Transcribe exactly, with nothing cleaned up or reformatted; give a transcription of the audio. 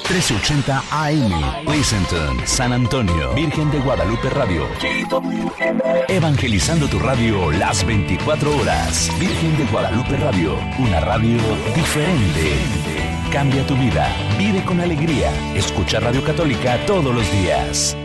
trece ochenta A M, Pleasanton, San Antonio, Virgen de Guadalupe Radio. Evangelizando tu radio las veinticuatro horas. Virgen de Guadalupe Radio, una radio diferente. Cambia tu vida, vive con alegría. Escucha Radio Católica todos los días.